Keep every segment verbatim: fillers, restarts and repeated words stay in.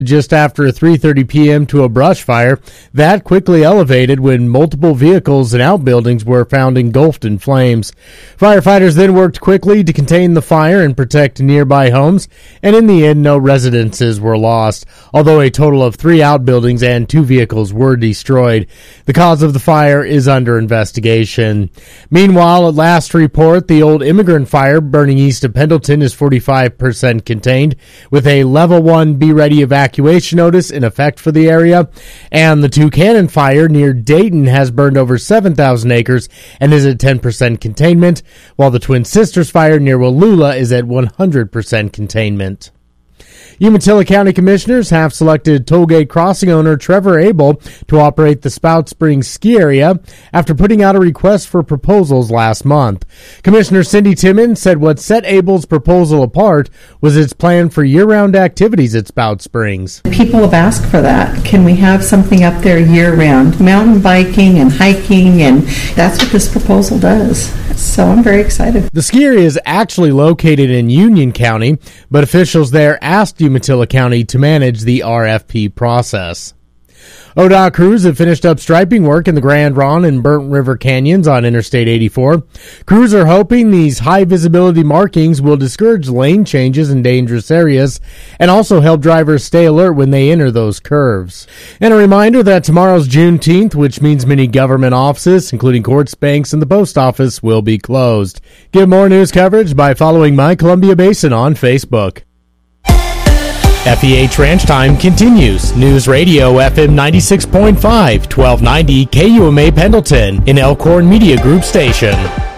just after three thirty p.m. to a brush fire that quickly elevated when multiple vehicles and outbuildings were found engulfed in flames. Firefighters then worked quickly to contain the fire and protect nearby homes, and in the end, no residences were lost, although a total of three outbuildings and two vehicles were destroyed. The cause of the fire is under investigation. Meanwhile, at last report, the old immigrant fire burning east of Pendleton is forty-five percent contained, with a level one Be Ready evacuation evacuation notice in effect for the area, and the Two Cannon fire near Dayton has burned over seven thousand acres and is at ten percent containment, while the Twin Sisters fire near Wallula is at one hundred percent containment. Umatilla County Commissioners have selected Tollgate Crossing owner Trevor Abel to operate the Spout Springs ski area after putting out a request for proposals last month. Commissioner Cindy Timmons said what set Abel's proposal apart was its plan for year-round activities at Spout Springs. People have asked for that. Can we have something up there year-round? Mountain biking and hiking, and that's what this proposal does. So I'm very excited. The ski area is actually located in Union County, but officials there asked Umatilla County to manage the R F P process. O D O T crews have finished up striping work in the Grand Ronde and Burnt River Canyons on Interstate eighty-four. Crews are hoping these high-visibility markings will discourage lane changes in dangerous areas and also help drivers stay alert when they enter those curves. And a reminder that tomorrow's Juneteenth, which means many government offices, including courts, banks, and the post office, will be closed. Get more news coverage by following My Columbia Basin on Facebook. F E H Ranch Time continues. News Radio F M ninety-six point five, twelve ninety K U M A Pendleton, an Elkhorn Media Group station.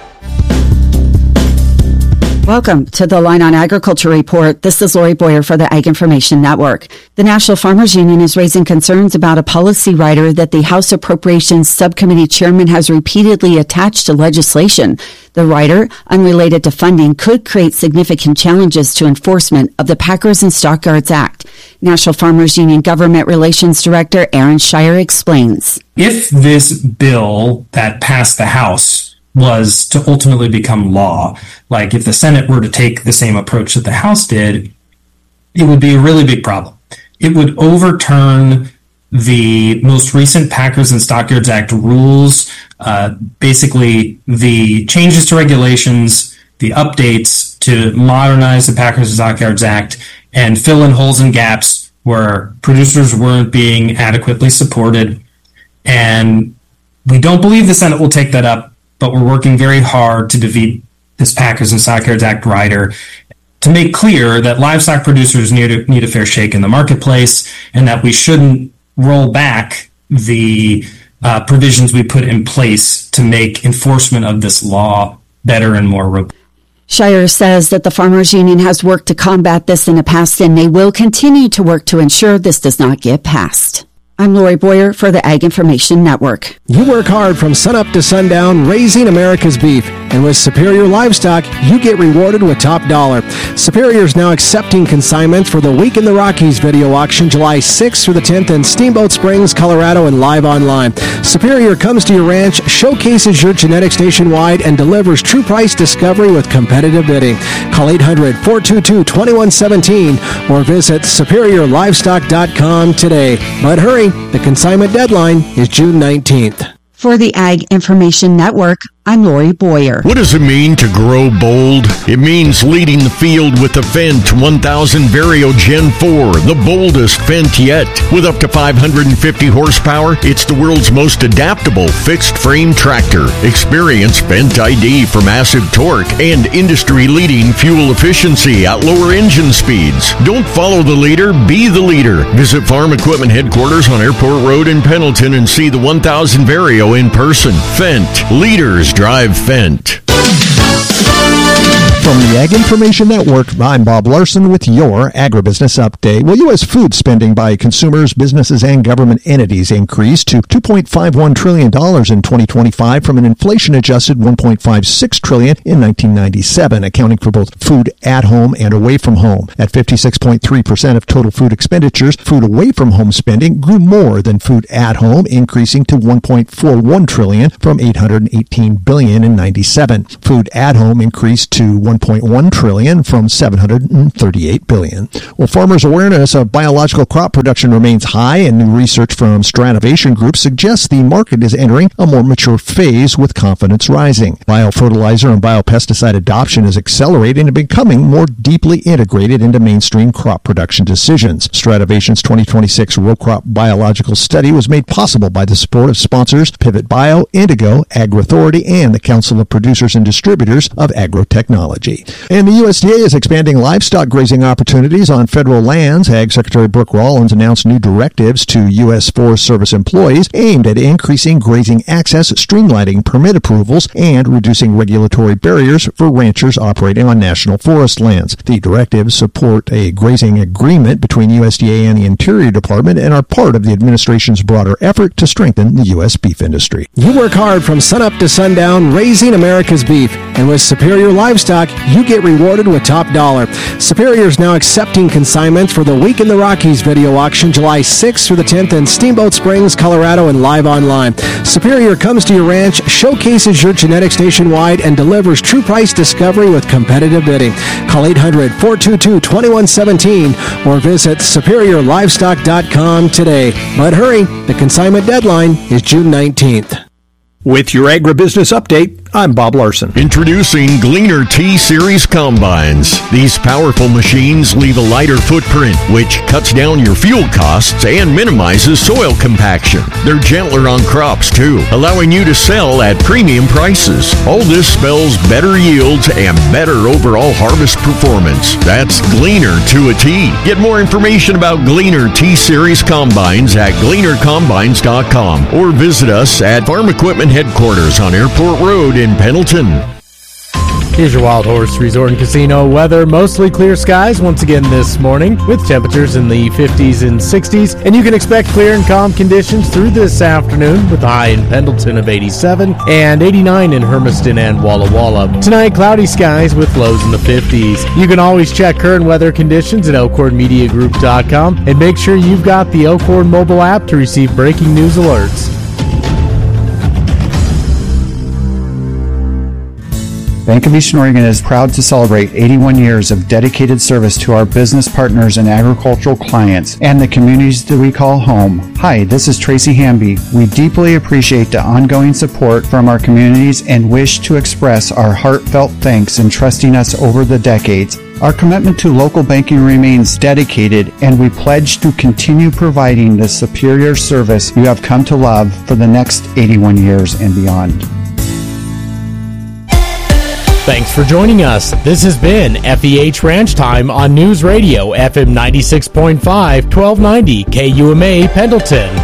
Welcome to the Line on Agriculture Report. This is Lori Boyer for the Ag Information Network. The National Farmers Union is raising concerns about a policy rider that the House Appropriations Subcommittee Chairman has repeatedly attached to legislation. The rider, unrelated to funding, could create significant challenges to enforcement of the Packers and Stockyards Act. National Farmers Union Government Relations Director Aaron Shire explains. If this bill that passed the House was to ultimately become law, like if the Senate were to take the same approach that the House did, it would be a really big problem. It would overturn the most recent Packers and Stockyards Act rules, uh, basically the changes to regulations, the updates to modernize the Packers and Stockyards Act and fill in holes and gaps where producers weren't being adequately supported. And we don't believe the Senate will take that up, but we're working very hard to defeat this Packers and Stockyards Act rider to make clear that livestock producers need a, need a fair shake in the marketplace and that we shouldn't roll back the uh, provisions we put in place to make enforcement of this law better and more robust. Shire says that the Farmers Union has worked to combat this in the past, and they will continue to work to ensure this does not get passed. I'm Lori Boyer for the Ag Information Network. You work hard from sunup to sundown raising America's beef. And with Superior Livestock, you get rewarded with top dollar. Superior is now accepting consignments for the Week in the Rockies video auction July sixth through the tenth in Steamboat Springs, Colorado, and live online. Superior comes to your ranch, showcases your genetics nationwide, and delivers true price discovery with competitive bidding. Call eight hundred, four two two, two one one seven or visit superior livestock dot com today. But hurry, the consignment deadline is June nineteenth. For the Ag Information Network, I'm Lori Boyer. What does it mean to grow bold? It means leading the field with the Fendt one thousand Vario Gen four, the boldest Fendt yet. With up to five hundred fifty horsepower, it's the world's most adaptable fixed-frame tractor. Experience Fendt I D for massive torque and industry-leading fuel efficiency at lower engine speeds. Don't follow the leader, be the leader. Visit Farm Equipment Headquarters on Airport Road in Pendleton and see the one thousand Vario in person. Fendt. Leaders drive Fendt. From the Ag Information Network, I'm Bob Larson with your Agribusiness Update. Well, U S food spending by consumers, businesses, and government entities increased to two point five one trillion dollars in twenty twenty-five from an inflation-adjusted one point five six trillion dollars in nineteen ninety-seven, accounting for both food at home and away from home. At fifty-six point three percent of total food expenditures, food away from home spending grew more than food at home, increasing to one point four one trillion dollars from eight hundred eighteen billion dollars in ninety-seven. Food at home increased to one point one trillion dollars from seven hundred thirty-eight billion dollars. Well, farmers' awareness of biological crop production remains high, and new research from Stranovation Group suggests the market is entering a more mature phase with confidence rising. Biofertilizer and biopesticide adoption is accelerating and becoming more deeply integrated into mainstream crop production decisions. Stratovation's twenty twenty-six row crop biological study was made possible by the support of sponsors Pivot Bio, Indigo, AgriAuthority, and the Council of Producers and Distributors of Agrotechnology. And the U S D A is expanding livestock grazing opportunities on federal lands. Ag Secretary Brooke Rollins announced new directives to U S Forest Service employees aimed at increasing grazing access, streamlining permit approvals, and reducing regulatory barriers for ranchers operating on national forest lands. The directives support a grazing agreement between U S D A and the Interior Department and are part of the administration's broader effort to strengthen the U S beef industry. You work hard from sunup to sundown raising America's beef, and with Superior Livestock, you get rewarded with top dollar. Superior is now accepting consignments for the Week in the Rockies video auction July sixth through the tenth in Steamboat Springs, Colorado, and live online. Superior comes to your ranch, showcases your genetics nationwide, and delivers true price discovery with competitive bidding. Call eight hundred, four two two, two one one seven or visit superior livestock dot com today. But hurry, the consignment deadline is June nineteenth. With your agribusiness update, I'm Bob Larson. Introducing Gleaner T-Series Combines. These powerful machines leave a lighter footprint, which cuts down your fuel costs and minimizes soil compaction. They're gentler on crops, too, allowing you to sell at premium prices. All this spells better yields and better overall harvest performance. That's Gleaner to a T. Get more information about Gleaner T-Series Combines at gleaner combines dot com or visit us at Farm Equipment Headquarters on Airport Road in Pendleton. Here's your Wild Horse Resort and Casino weather. Mostly clear skies once again this morning with temperatures in the fifties and sixties. And you can expect clear and calm conditions through this afternoon with a high in Pendleton of eighty-seven and eighty-nine in Hermiston and Walla Walla. Tonight, cloudy skies with lows in the fifties. You can always check current weather conditions at elkhorn media group dot com and make sure you've got the Elkhorn mobile app to receive breaking news alerts. Bank of Eastern Oregon is proud to celebrate eighty-one years of dedicated service to our business partners and agricultural clients and the communities that we call home. Hi, this is Tracy Hamby. We deeply appreciate the ongoing support from our communities and wish to express our heartfelt thanks in trusting us over the decades. Our commitment to local banking remains dedicated, and we pledge to continue providing the superior service you have come to love for the next eighty-one years and beyond. Thanks for joining us. This has been F E H Ranch Time on News Radio F M ninety-six point five, twelve ninety K U M A Pendleton.